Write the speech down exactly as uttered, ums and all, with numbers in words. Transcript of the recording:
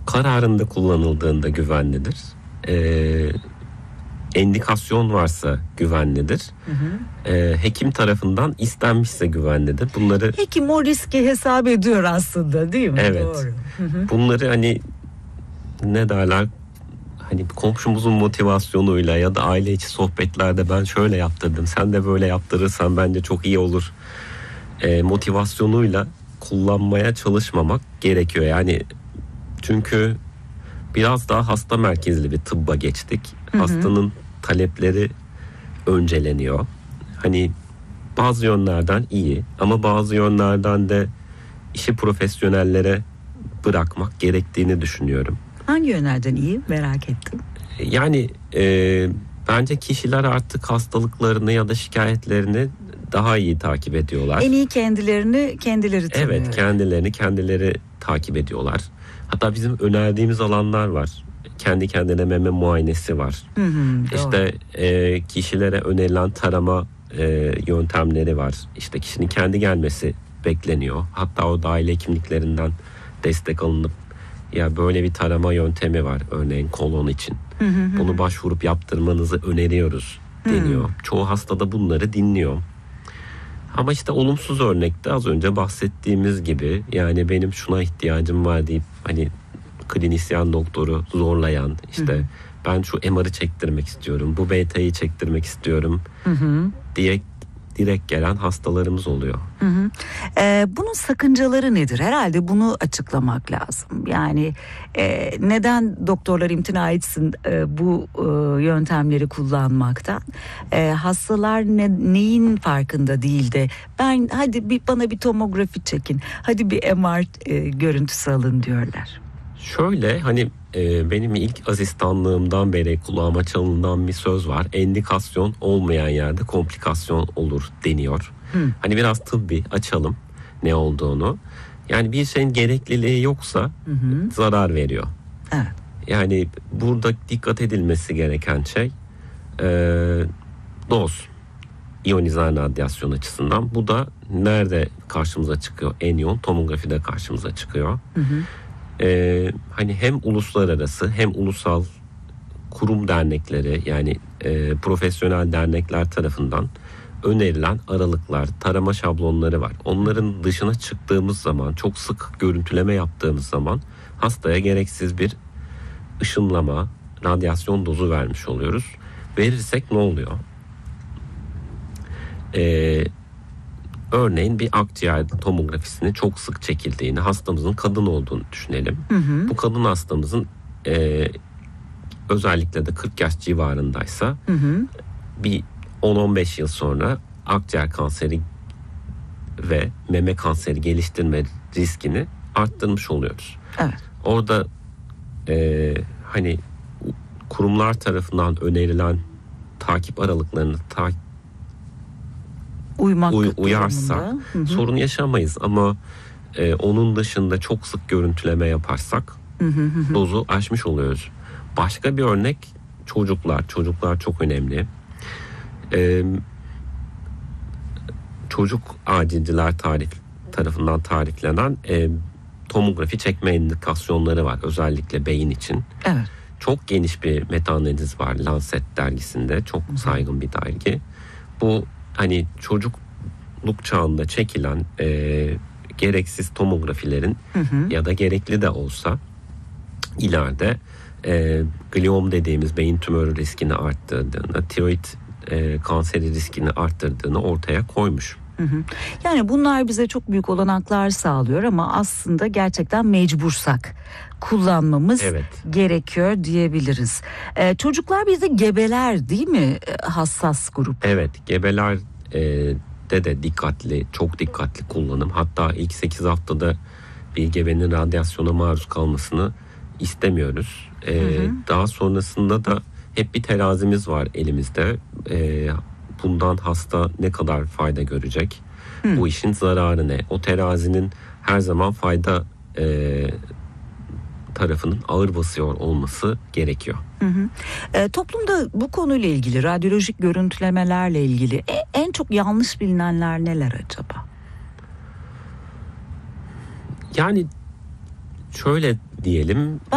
kararında kullanıldığında güvenlidir. Ee, endikasyon varsa güvenlidir. Hı hı. Ee, hekim tarafından istenmişse güvenlidir. Bunları hekim o riski hesap ediyor aslında, değil mi? Evet. Doğru. Hı hı. Bunları hani ne derler? Hani komşumuzun motivasyonuyla ya da aile içi sohbetlerde ben şöyle yaptırdım, sen de böyle yaptırırsan bence çok iyi olur e, motivasyonuyla kullanmaya çalışmamak gerekiyor. Yani çünkü biraz daha hasta merkezli bir tıbba geçtik. Hı hı. Hastanın talepleri önceleniyor. Hani bazı yönlerden iyi ama bazı yönlerden de işi profesyonellere bırakmak gerektiğini düşünüyorum. Hangi yönlerden iyi, merak ettim. Yani e, bence kişiler artık hastalıklarını ya da şikayetlerini daha iyi takip ediyorlar. En iyi kendilerini kendileri tanıyor. Evet, kendilerini kendileri takip ediyorlar. Hatta bizim önerdiğimiz alanlar var. Kendi kendine meme muayenesi var. Hı hı, işte e, kişilere önerilen tarama e, yöntemleri var. İşte kişinin kendi gelmesi bekleniyor. Hatta o dahil hekimliklerinden destek alınıp ya böyle bir tarama yöntemi var örneğin kolon için. Hı hı. Bunu başvurup yaptırmanızı öneriyoruz deniyor. Hı. Çoğu hasta da bunları dinliyor. Ama işte olumsuz örnekte az önce bahsettiğimiz gibi yani benim şuna ihtiyacım var deyip hani klinisyen doktoru zorlayan işte hı hı. ben şu M R'ı çektirmek istiyorum, bu B T'yi çektirmek istiyorum hı hı. diye direkt gelen hastalarımız oluyor. Hı hı. Ee, bunun sakıncaları nedir? Herhalde bunu açıklamak lazım. Yani e, neden doktorlar imtina etsin e, bu e, yöntemleri kullanmaktan? E, hastalar ne, neyin farkında değil de ben hadi bir bana bir tomografi çekin, hadi bir M R e, görüntüsü alın diyorlar. Şöyle hani e, benim ilk asistanlığımdan beri kulağıma çalınan bir söz var. Endikasyon olmayan yerde komplikasyon olur deniyor. Hı. Hani biraz tıbbi açalım ne olduğunu. Yani bir şeyin gerekliliği yoksa hı hı. zarar veriyor. Evet. Yani burada dikkat edilmesi gereken şey e, doz. İyonizan radyasyon açısından. Bu da nerede karşımıza çıkıyor? En yoğun tomografide karşımıza çıkıyor. Hı hı. Ee, hani hem uluslararası hem ulusal kurum dernekleri yani e, profesyonel dernekler tarafından önerilen aralıklar, tarama şablonları var. Onların dışına çıktığımız zaman, çok sık görüntüleme yaptığımız zaman hastaya gereksiz bir ışınlama, radyasyon dozu vermiş oluyoruz. Verirsek ne oluyor? Ee, Örneğin bir akciğer tomografisini çok sık çekildiğini, hastamızın kadın olduğunu düşünelim. Hı hı. Bu kadın hastamızın e, özellikle de kırk yaş civarındaysa hı hı. bir on on beş yıl sonra akciğer kanseri ve meme kanseri geliştirme riskini arttırmış oluyoruz. Evet. Orada e, hani kurumlar tarafından önerilen takip aralıklarını takip Uymak Uy, uyarsak hı hı. sorun yaşamayız ama e, onun dışında çok sık görüntüleme yaparsak hı hı hı. dozu aşmış oluyoruz. Başka bir örnek çocuklar. Çocuklar çok önemli. E, çocuk acilciler tarif tarafından tariflenen e, tomografi çekme indikasyonları var. Özellikle beyin için. Evet. Çok geniş bir meta-analiz var Lancet dergisinde. Çok hı hı. saygın bir dergi. Bu hani çocukluk çağında çekilen e, gereksiz tomografilerin hı hı. ya da gerekli de olsa ileride e, gliom dediğimiz beyin tümörü riskini arttırdığını, tiroid e, kanseri riskini arttırdığını ortaya koymuş. Hı hı. Yani bunlar bize çok büyük olanaklar sağlıyor ama aslında gerçekten mecbursak kullanmamız evet. gerekiyor diyebiliriz. Ee, çocuklar bir de gebeler değil mi hassas grup? Evet, gebeler e, de de dikkatli, çok dikkatli kullanım. Hatta ilk sekiz haftada bir gebenin radyasyona maruz kalmasını istemiyoruz. Ee, hı hı. Daha sonrasında da hep bir terazimiz var elimizde. Ee, bundan hasta ne kadar fayda görecek? Hı. Bu işin zararı ne? O terazinin her zaman fayda e, tarafının ağır basıyor olması gerekiyor. Hı hı. E, toplumda bu konuyla ilgili, radyolojik görüntülemelerle ilgili e, en çok yanlış bilinenler neler acaba? Yani şöyle diyelim.